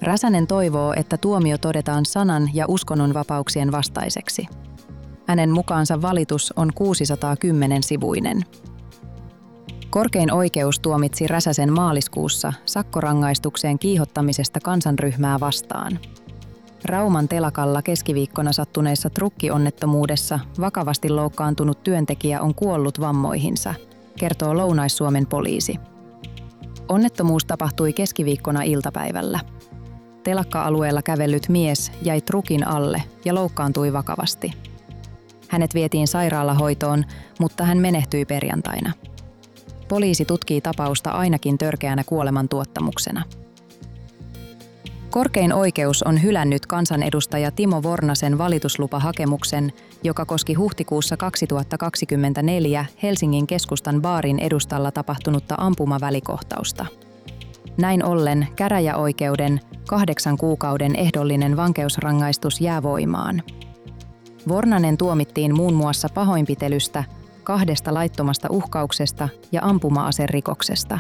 Räsänen toivoo, että tuomio todetaan sanan- ja uskonnonvapauksien vastaiseksi. Hänen mukaansa valitus on 610-sivuinen. Korkein oikeus tuomitsi Räsäsen maaliskuussa sakkorangaistukseen kiihottamisesta kansanryhmää vastaan. Rauman telakalla keskiviikkona sattuneessa trukkionnettomuudessa vakavasti loukkaantunut työntekijä on kuollut vammoihinsa, kertoo Lounais-Suomen poliisi. Onnettomuus tapahtui keskiviikkona iltapäivällä. Telakka-alueella kävellyt mies jäi trukin alle ja loukkaantui vakavasti. Hänet vietiin sairaalahoitoon, mutta hän menehtyi perjantaina. Poliisi tutkii tapausta ainakin törkeänä kuolemantuottamuksena. Korkein oikeus on hylännyt kansanedustaja Timo Vornasen valituslupahakemuksen, joka koski huhtikuussa 2024 Helsingin keskustan baarin edustalla tapahtunutta ampumavälikohtausta. Näin ollen käräjäoikeuden 8 kuukauden ehdollinen vankeusrangaistus jää voimaan. Vornanen tuomittiin muun muassa pahoinpitelystä, 2 laittomasta uhkauksesta ja ampuma-aserikoksesta.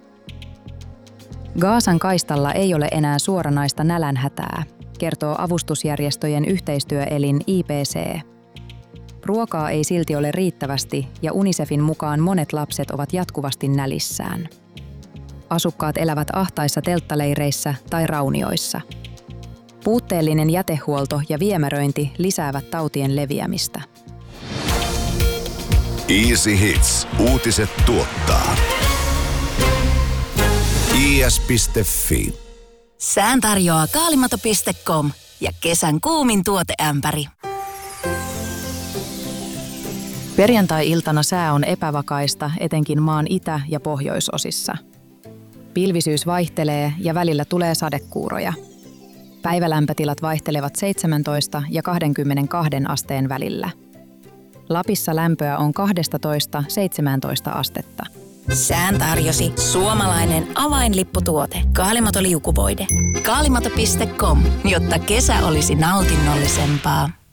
Gazan kaistalla ei ole enää suoranaista nälänhätää, kertoo avustusjärjestöjen yhteistyöelin IPC. Ruokaa ei silti ole riittävästi ja UNICEFin mukaan monet lapset ovat jatkuvasti nälissään. Asukkaat elävät ahtaissa telttaleireissä tai raunioissa. Puutteellinen jätehuolto ja viemäröinti lisäävät tautien leviämistä. Easy Hits. Uutiset tuottaa. is.fi. Sään tarjoaa kaalimato.com ja kesän kuumin tuoteämpäri. Perjantai-iltana sää on epävakaista etenkin maan itä- ja pohjoisosissa. Pilvisyys vaihtelee ja välillä tulee sadekuuroja. Päivälämpötilat vaihtelevat 17 ja 22 asteen välillä. Lapissa lämpöä on 12–17 astetta. Sään tarjosi suomalainen avainlipputuote Kaalimato liukuvoide. Kaalimato.com, jotta kesä olisi nautinnollisempaa.